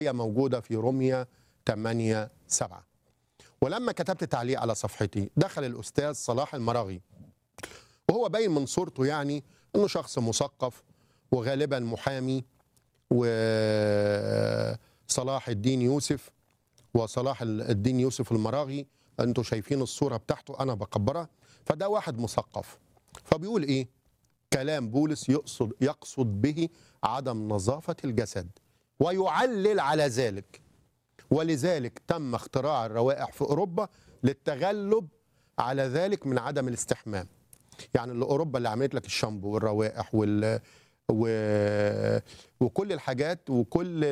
هي موجودة في رمية 8:7. ولما كتبت تعليق على صفحتي دخل الأستاذ صلاح المراغي، وهو باين من صورته يعني أنه شخص مثقف وغالبا محامي، وصلاح الدين يوسف وصلاح الدين يوسف المراغي، أنتوا شايفين الصورة بتاعته أنا بكبرها، فده واحد مثقف. فبيقول إيه؟ كلام بولس يقصد به عدم نظافة الجسد ويعلل على ذلك، ولذلك تم اختراع الروائح في أوروبا للتغلب على ذلك من عدم الاستحمام. يعني اللي أوروبا اللي عملت لك الشامبو والروائح وكل الحاجات وكل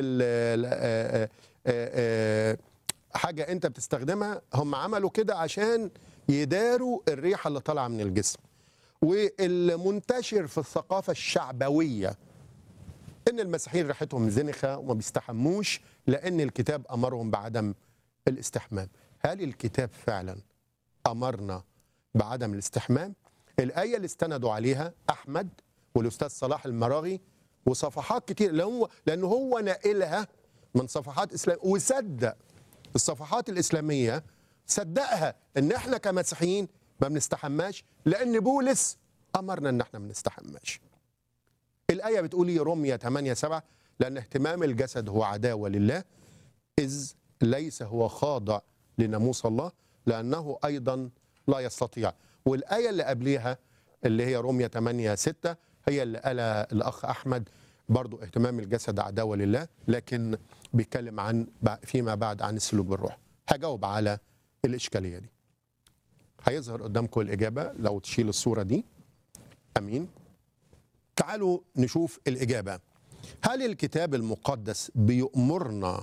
حاجة أنت بتستخدمها، هم عملوا كده عشان يداروا الريحة اللي طالعة من الجسم. والمنتشر في الثقافة الشعبوية ان المسيحيين ريحتهم زنخه وما بيستحموش لان الكتاب امرهم بعدم الاستحمام. هل الكتاب فعلا امرنا بعدم الاستحمام؟ الايه اللي استندوا عليها احمد والاستاذ صلاح المراغي وصفحات كتير، لانه هو ناقلها من صفحات اسلاميه وصدق الصفحات الاسلاميه، صدقها ان احنا كمسيحيين ما بنستحماش لان بولس امرنا ان احنا ما بنستحماش. الآية بتقول لي رمية 8:7 لأن اهتمام الجسد هو عداوة لله، إذ ليس هو خاضع لناموس الله لأنه أيضا لا يستطيع. والآية اللي قبليها اللي هي رمية 8:6 هي اللي قالها الأخ أحمد، برضو اهتمام الجسد عداوة لله، لكن بيتكلم عن فيما بعد عن السلوك بالروح. هجاوب على الإشكالية دي. هيظهر قدامكم الإجابة لو تشيل الصورة دي. أمين. تعالوا نشوف الإجابة. هل الكتاب المقدس بيأمرنا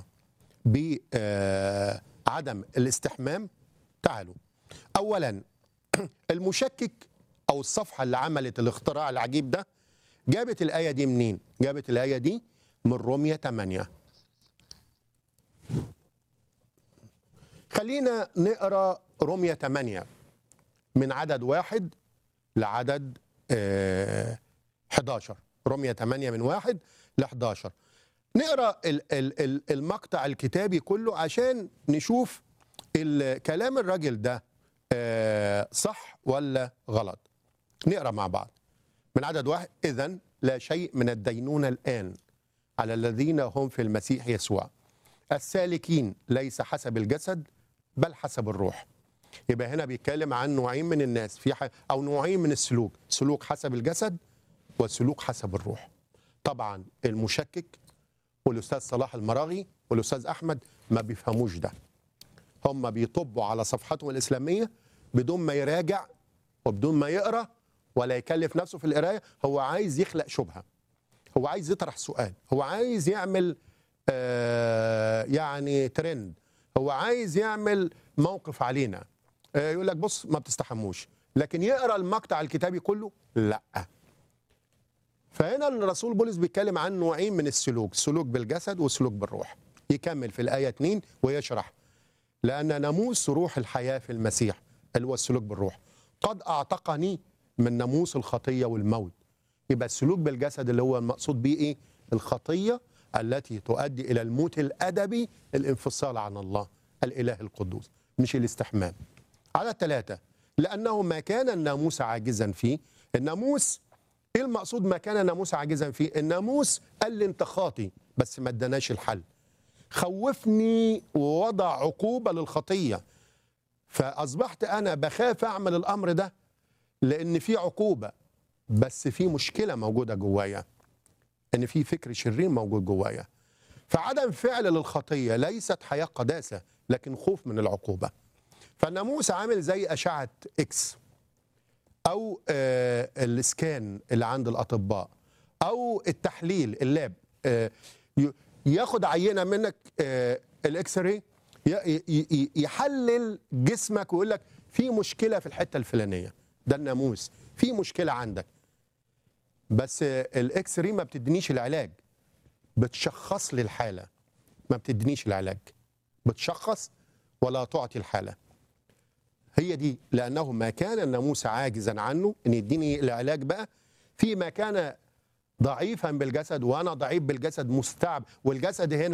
بعدم الاستحمام؟ تعالوا. أولا، المشكك أو الصفحة اللي عملت الاختراع العجيب ده جابت الآية دي منين؟ جابت الآية دي من رمية 8. خلينا نقرأ رمية 8 من عدد 1 لعدد 11. رمية 8 من 1 ل11. نقرأ المقطع الكتابي كله عشان نشوف كلام الراجل ده صح ولا غلط. نقرأ مع بعض من عدد 1. إذن لا شيء من الدينونة الآن على الذين هم في المسيح يسوع السالكين ليس حسب الجسد بل حسب الروح. يبقى هنا بيتكلم عن نوعين من الناس أو نوعين من السلوك، سلوك حسب الجسد والسلوك حسب الروح. طبعا المشكك والأستاذ صلاح المراغي والأستاذ أحمد ما بيفهموش ده. هم بيطبوا على صفحتهم الإسلامية بدون ما يراجع وبدون ما يقرأ ولا يكلف نفسه في القراية. هو عايز يخلق شبهة، هو عايز يطرح سؤال، هو عايز يعمل يعني ترند، هو عايز يعمل موقف علينا. يقول لك بص ما بتستحموش، لكن يقرأ المقطع الكتابي كله لا. فهنا الرسول بولس بيتكلم عن نوعين من السلوك، سلوك بالجسد وسلوك بالروح. يكمل في الآية 2 ويشرح لأن ناموس روح الحياة في المسيح اللي هو السلوك بالروح قد أعتقني من ناموس الخطية والموت. يبقى السلوك بالجسد اللي هو المقصود به إيه؟ الخطية التي تؤدي إلى الموت الأدبي، الانفصال عن الله الإله القدوس، مش الاستحمام. على 3 لأنه ما كان الناموس عاجزا فيه. الناموس ايه المقصود ما كان الناموس عاجزا فيه؟ الناموس قال لي انت خاطي بس ما اداناش الحل، خوفني ووضع عقوبة للخطية، فأصبحت أنا بخاف أعمل الأمر ده لأن في عقوبة، بس في مشكلة موجودة جوايا، إن في فكر شرير موجود جوايا. فعدم فعل للخطية ليست حياة قداسة لكن خوف من العقوبة. فالناموس عامل زي أشعة إكس أو الإسكان اللي عند الأطباء أو التحليل اللاب، ياخد عينة منك الإكس راي يحلل جسمك ويقول لك في مشكلة في الحتة الفلانية. ده الناموس، في مشكلة عندك، بس الإكس راي ما بتدينيش العلاج، بتشخص لي الحالة، ما بتدينيش العلاج، بتشخص ولا تعطي الحالة. هي دي لأنه ما كان الناموس عاجزا عنه ان يديني العلاج بقى فيما كان ضعيفا بالجسد، وانا ضعيف بالجسد مستعب، والجسد هنا